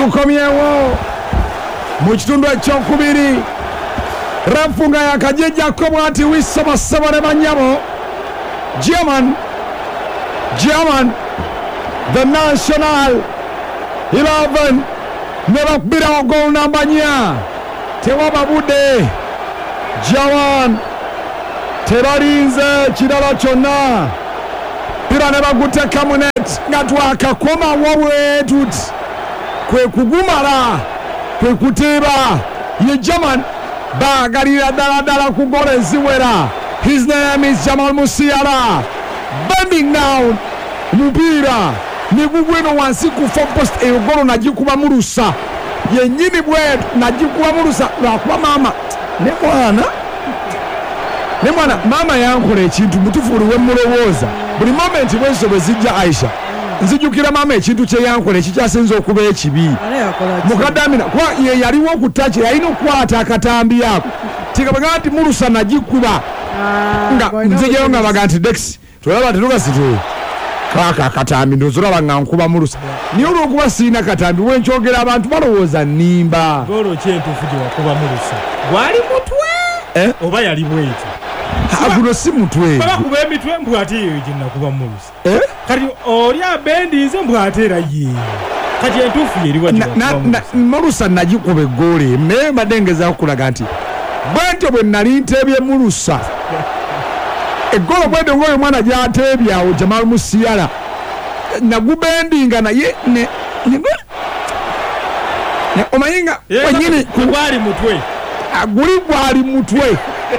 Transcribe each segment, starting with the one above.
tukomyewo mu kitundu ekyokubiri refu nga yakajejjako bw'ati wisoma ssebo ne bannyabo German the national 11 ne bakubirawo goal namba 4 tewaba budde German tebalinze kirala kyonna pira ne baguteka mu net nga twakakomawo bwetuti kwe kugumala kwe kuteeba ye German baagalira ddala ku goal eziwera. His name is Jamal Musiala. Bending down mupiira ne gugweno wansi ku post eyo goal nagikuba mulusa yennyini bwetu nagikuba mulusa lwakuba maama ne mwana maama yankola ekintu mutufuuli we mulowooza buli momenti bwenso bwe zijja Aisha nzijukira maama ekintu kye yankola ekikyasinza okuba ekibi mukadamina kuba ye yaliwo ku ttaki yalina okukwata akatambi ako tikabagamba nti mulusa nagikuba nga nzijayo nga baga nti Dex tulaba tetukasitwe kaka akatambi ndozolaba nga nkuba mulusa niye olwokuba siina katambi wenkyogera abantu balowooza nnimba golo kyentufu gye wakuba mulusa gwali mutwe oba yali bweti guno si mutwe bakuba emitwe mbw ate eyo gye nakuba mulusa kati oli abendize mbw ate era ye kati entuufu yeriwa mulusa nagikuba eggoole naye mbadde ngezaako kulaga nti bwentyo bwe nali nteebye mulusa eggoolo bwentyo ng'oyo mwana gy'ateebye awo Jamal Musiala nagubendinga naye omanyi nga wenyini gwali mutwe guli gwali mutwe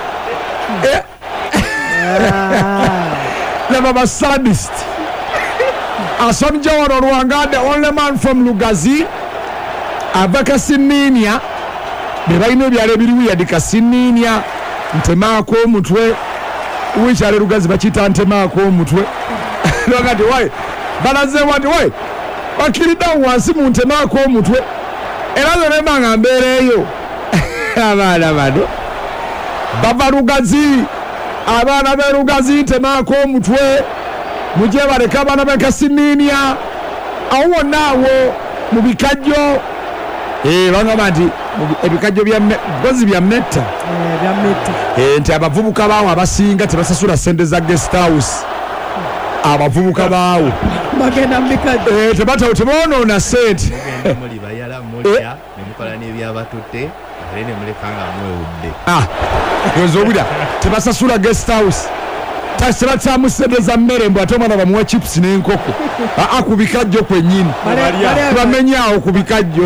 laba basadist asomja wano Lwanga, the only man from Lugazi ava Kasininia be balina ebyalo ebiri yadi Kasininia ntemaako omutwe wikyalo Lugazi bakiyita ntemaako omutwe lwagati wayi balaze wati wayi bakiriddawo wansi mu ntemaako omutwe era zolema nga mbeereeyo abaana bano bava Lugazi abaana b'e Lugazi ntemaako omutwe mujye baleka abaana b'e Kasininia awo wonna awo mu bikajjo bangamba nti ebikajjo bikozi bya metta nti abavubuka baawo abasinga tebasasula ssente za guest house abavubuka baawo bagenda mu bikajjo teboonoona ssente muli bayala mulya ne mukola n'ebyabatutte ate ne mulekanga mwewudde yozobira tebasasula guest house takibatyamu ssente za mmere mbw ate omwana bamuwa chips n'enkoko ku bikajjo kwennyini bamenyaawo ku bikajjo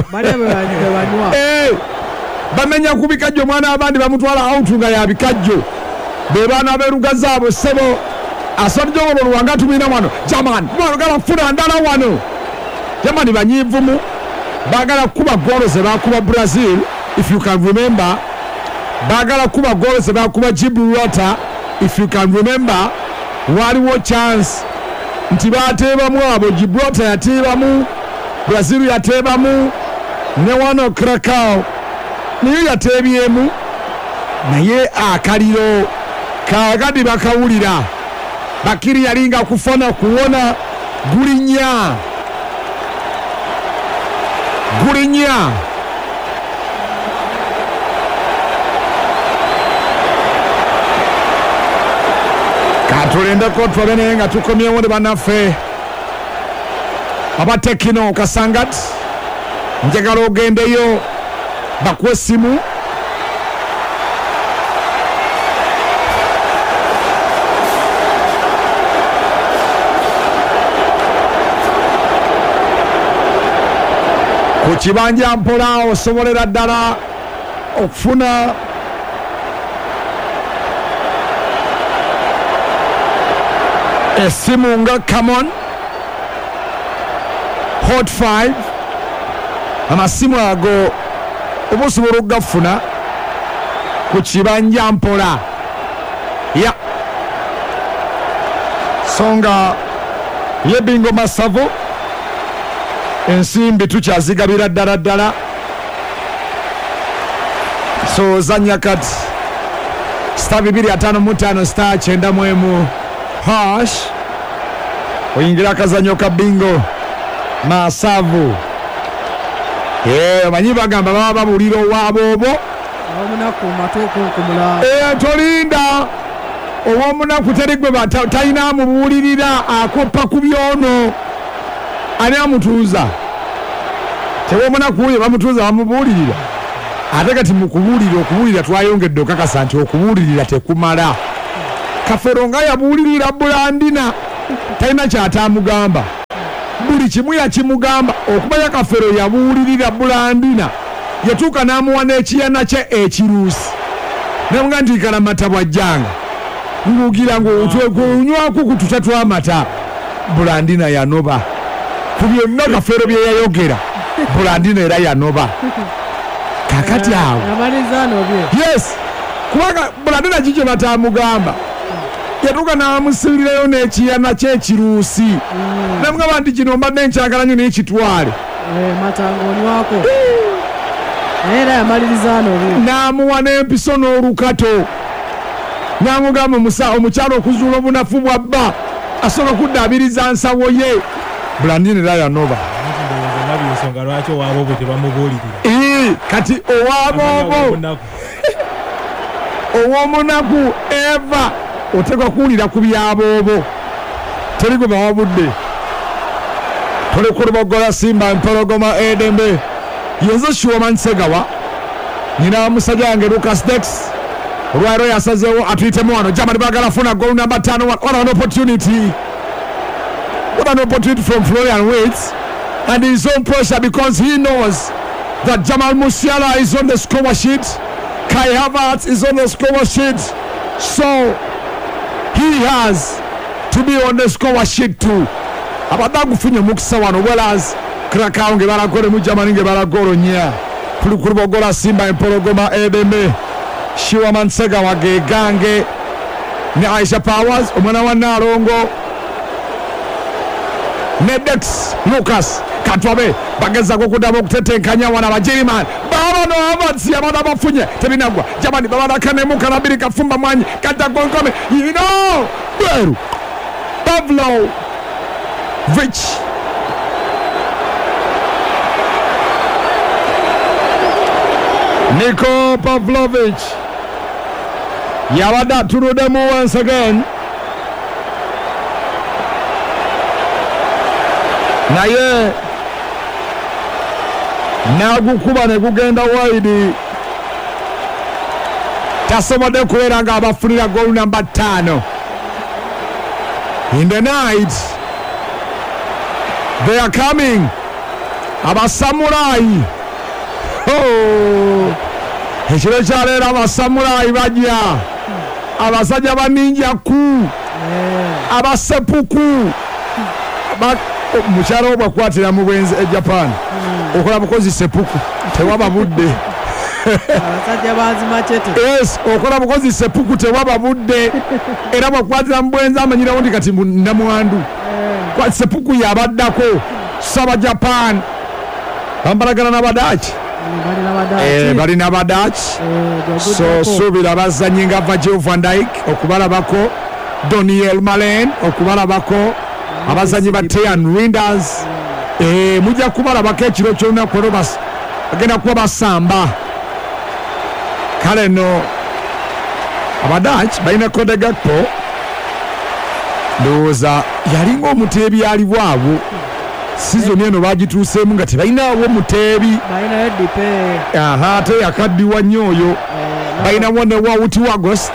bamenya ku bikajjo omwana abandi bamutwala out nga ya bikajjo be baana b'e Lugazi abo ssebo asomja olwo Lwanga tumina wano German bagala kufuna ndala wano German banyiivumu bagala kuba goolo ze bakuba Brazil if you can remember bagala kuba goolo ze bakuba Gibraltar if you can remember waliwo chance nti bateebamu abo Gibraltar yateebamu Brazil yateebamu ne wano Krakow niyo yateebyemu naye akaliro kaagadi bakawulira bakiri yalinga kufana kuwona gulinya katulendeko tulabe naye nga tukomyewo ne bannaffe abatekino Kasangat njagala ogendeyo bakuwa essimu ku kibanja mpola osobolera ddala okufuna essimu nga Camon Hot 5 amasimu ago oba osobola okugafuna ku kibanja mpola songa yebingo Masavo ensimbi tukyazigabira ddala so zanya kati star 255 star 91 hash oyingira akazanyo ka bingo Masavo Omanyi bagamba baba babulira owaboobo omunaku matuuku kumula tolinda ow'omunaku teri gwe talina amubuulirira akoppa ku byono ani amutuuza tewomunaku oyo bamutuuza bamubuulirira ate kati okubuulirira twayongedde okakasa nti okubuulirira tekumala Kafero nga yabuulirira Bulandina talina kyatamugamba buli kimu yakimugamba okumanya Kafero yabuulirira Bulandina yatuuka n'amuwa n'ekiyana kye ekiruusi namuga nti kalamata bwajjanga ngugira ngunywako ku tuta tw'amata Bulandina yanoba ku byonna Kafero bye yayogera Bulandina era yanoba kakati awo yes kubanga Bulandina kikye batamugamba yatuuka n'amusibirirayo n'ekiyana ky'ekiruusi namugamba nti kino mbadde nkyagala nnyo n'ekitwale matanga onywako era yamaliriza n'obyo n'amuwa n'empiso n'olukato n'amugamba omukyalo okuzuula obunafu bwa bba asobola okuddaabiriza nsawo ye Bulandina era yanoba ensonga lwaki owaboobo tebamubuulirira kati owaboobo ow'omunaku eva otegwa kuwulira ku byaboobo teri gwe bawabudde toli kulubogola Simba Empologoma Edembe yenzo Shuaman Segawa nyina wa musajja wange Lucas Dex olwaliro yasazeewo atuyitemu wano Germany bagala funa goal number 5 what an opportunity from Florian Wirtz and his own pressure because he knows that Jamal Musiala is on the score sheet, Kai Havertz is on the score sheet, so he has to be on the score sheet too. Abadagufunye mukisa wano whereas Krakao nge baragole mu Germany nge baragolo nya kulukubogola Simba Empologoma Edembe Shuaman Segawa Gange ne Aisha Powers omwana wa Nalongo Nedex Lucas Katwabe bageza kukudaba okutetenkanya wana ba Jerman baba no abatsi abana bafunye tebinagwa Germany baba kanemu kanabiri kafumba mwanyi kata gonkome Beru Pavlo Vich Niko Pavlovic Yawada turudemu once again naye nagukuba ne gugenda wide tasobodde kubeera nga abafunira goal number 5 in the night. They are coming. Abasamurai. Ekiro kyaleero abasamurai bajja. Abasajja baninja ku. Abasepuku. Mukyala wo bwakwatira mu bwenzi e Japan. Okola bukozi sepuku. Tewaba budde. Abasajja bazima chete. Yes, okola bukozi sepuku tewaba budde. Era bwakwatira mu bwenzi amanyirawo ndi kati namwandu. Kwa sepuku yabaddako. Saba Japan. Bambalagana n'Abadachi. Bali n'Abadachi. So subira bazanyi nga Virgil van Dijk okubalabako. Doniel Malen okubalabako. Abazanyi ba Teyan Rinders. Mujja kubalabako ekiro ky'olunaku olwo bagenda kuba basamba. Kale no Abadachi balina Cody Gakpo. Ndowooza yalinga omuteebi alibwabo. Season eno bagituuseemu nga tebalinawo omuteebi. Balinayo dipe. Ate yakaddiwa nnyo oyo. Balina one Wawuti August.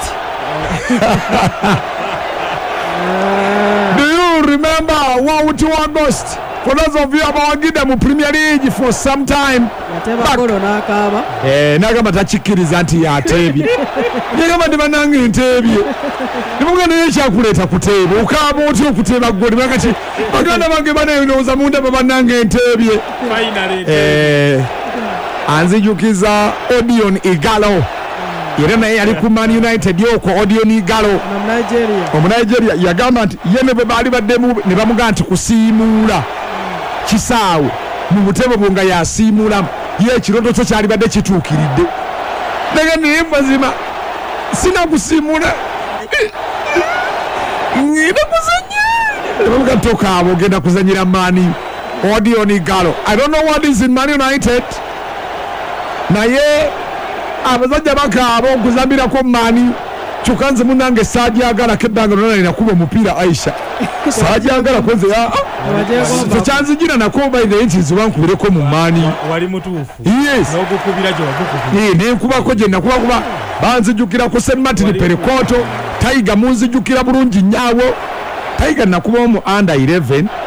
Do you remember Wawuti August? For those of you abawagidde mu Premier League for some time. Yateba golo n'akaaba. N'agamba takikkiriza nti yateebye. Yagamba ndi bannange nteebye. Nimuga naye ekyakuleeta kuteeba. Okaaba otya okuteeba goli bakati baganda bange banayonooza munda bannange nteebye. Anzijukiza Odion Igalo. Era naye yali ku Man United yoko Odion Igalo. Omunigeria yagamba nti ye ne bwe baali baddemu ne bamugamba nti kusiimuula. Kisaawe mu butebo bwonga yasiimulamu ye ekiroto kyo kyali badde kituukiridde naye naye mazima sina kusiimula ngenda kuzanya bamuga tokaabo ogenda kuzanyira Mani Odion Igalo. I don't know what is in Man United. naye abazajja bakaaba okuzambirako maani kyokka nze munange saajagalako ebbanga lona linakuba omupiira Aisha saajagalako nze tekyanzijira nako bainaye nti nze bankubireko mu maani wali mutuufu yes n'ogukubira gye wagukubira nenkubako gye nakuba kuba banzijukira ku St Martin Perekoto Tiger munzijukira bulungi nyaawo Tiger nakubamu under 11